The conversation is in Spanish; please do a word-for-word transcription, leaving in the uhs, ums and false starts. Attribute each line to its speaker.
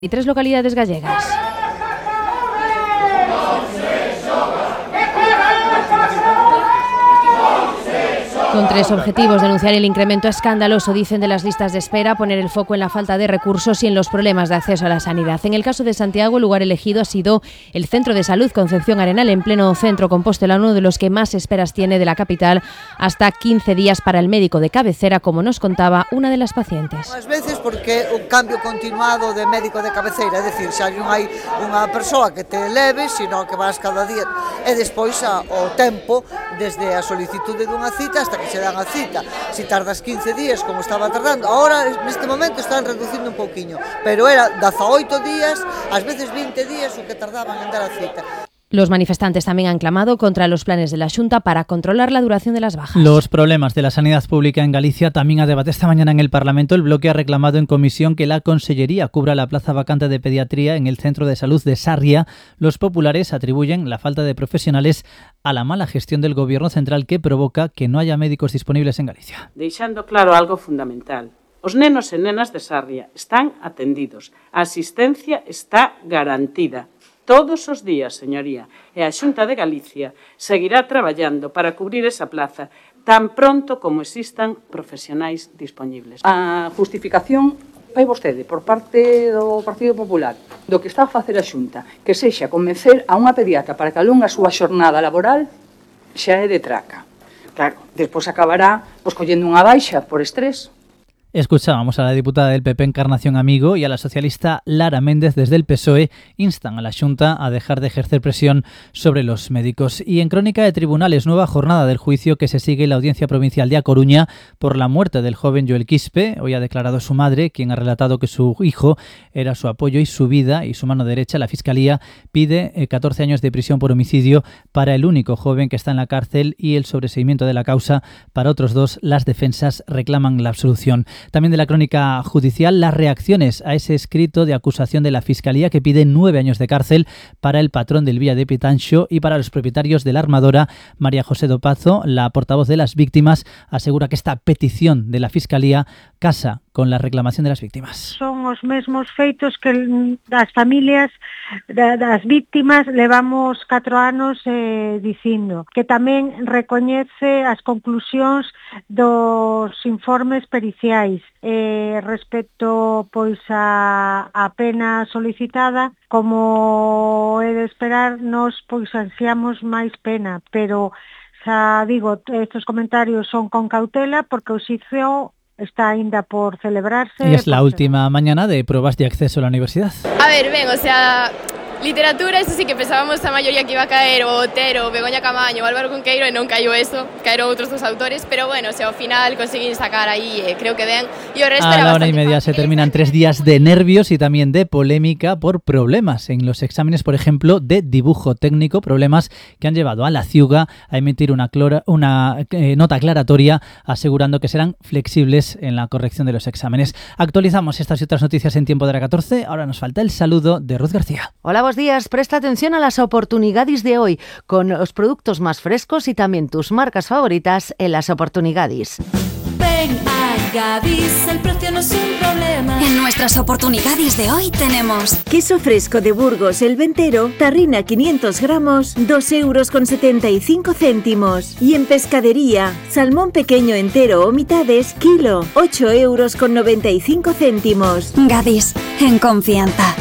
Speaker 1: y tres localidades gallegas. Con tres objetivos: denunciar el incremento escandaloso, dicen, de las listas de espera, poner el foco en la falta de recursos y en los problemas de acceso a la sanidad. En el caso de Santiago, el lugar elegido ha sido el Centro de Salud Concepción Arenal, en pleno centro Compostela, uno de los que más esperas tiene de la capital, hasta quince días para el médico de cabecera, como nos contaba una de las pacientes.
Speaker 2: Ás veces porque un cambio continuado de médico de cabeceira, é dicir, xa non hai unha persoa que te leve, sino que vas cada día, e despois a, o tempo desde a solicitude dunha cita hasta que se dan a cita. Si tardas quince días, como estaba tardando, ahora neste momento están reducindo un pouquiño, pero era dezaoito días, ás veces vinte días o que tardaban en dar a cita.
Speaker 1: Los manifestantes también han clamado contra los planes de la Xunta para controlar la duración de las bajas.
Speaker 3: Los problemas de la sanidad pública en Galicia también a debate esta mañana en el Parlamento. El bloque ha reclamado en comisión que la Consellería cubra la plaza vacante de pediatría en el Centro de Salud de Sarria. Los populares atribuyen la falta de profesionales a la mala gestión del Gobierno central, que provoca que no haya médicos disponibles en Galicia.
Speaker 4: Deixando claro algo fundamental: os nenos e nenas de Sarria están atendidos, a asistencia está garantida todos os días, señoría, e a Xunta de Galicia seguirá traballando para cubrir esa plaza tan pronto como existan profesionais disponibles.
Speaker 5: A justificación vai vostede por parte do Partido Popular do que está a facer a Xunta, que sexa convencer a unha pediatra para que alongue a súa xornada laboral, xa é de traca. Claro, despois acabará pois, collendo unha baixa por estrés.
Speaker 3: Escuchábamos a la diputada del P P Encarnación Amigo y a la socialista Lara Méndez desde el P S O E. Instan a la Xunta a dejar de ejercer presión sobre los médicos. Y en Crónica de Tribunales, nueva jornada del juicio que se sigue en la Audiencia Provincial de A Coruña por la muerte del joven Joel Quispe. Hoy ha declarado su madre, quien ha relatado que su hijo era su apoyo y su vida y su mano derecha. La Fiscalía pide catorce años de prisión por homicidio para el único joven que está en la cárcel y el sobreseimiento de la causa para otros dos. Las defensas reclaman la absolución. También de la crónica judicial, las reacciones a ese escrito de acusación de la Fiscalía que pide nueve años de cárcel para el patrón del Villa de Pitanxo y para los propietarios de la armadora. María José Dopazo, la portavoz de las víctimas, asegura que esta petición de la Fiscalía casa con la reclamación de las víctimas.
Speaker 6: Son os mesmos feitos que das familias das víctimas levamos catro anos eh, dicindo, que tamén recoñece as conclusións dos informes periciais eh, respecto pois a, a pena solicitada. Como é de esperar, nos pois ansiamos máis pena, pero xa digo, estos comentarios son con cautela porque o xuízo está ainda por celebrarse.
Speaker 3: Y es la última mañana de pruebas de acceso a la universidad.
Speaker 7: A ver, ben, o sea, literatura, eso sí que pensábamos a maioría que iba a caer o Otero, Begoña Camaño, Álvaro Cunqueiro, e non caiu eso, caeron outros dos autores, pero bueno, o sea, ao final conseguín sacar aí, eh, creo que ben, e o resto
Speaker 3: a
Speaker 7: era
Speaker 3: la hora y media
Speaker 7: fácil.
Speaker 3: Se terminan tres días de nervios y también de polémica por problemas en los exámenes, por ejemplo, de dibujo técnico, problemas que han llevado a la Ciuga a emitir una, clora, una eh, nota aclaratoria asegurando que serán flexibles en la corrección de los exámenes. Actualizamos estas y otras noticias en tiempo de la catorce. Ahora nos falta el saludo de Ruth García.
Speaker 8: Hola, buenos días. Presta atención a las oportunidades de hoy con los productos más frescos y también tus marcas favoritas en las oportunidades.
Speaker 9: Ven a Gadis, el precio no es un problema.
Speaker 10: En nuestras oportunidades de hoy tenemos
Speaker 11: queso fresco de Burgos el Ventero, tarrina quinientos gramos, dos euros con setenta y cinco céntimos. Y en pescadería, salmón pequeño entero o mitades, kilo, ocho euros con noventa y cinco céntimos.
Speaker 10: Gadis, en confianza.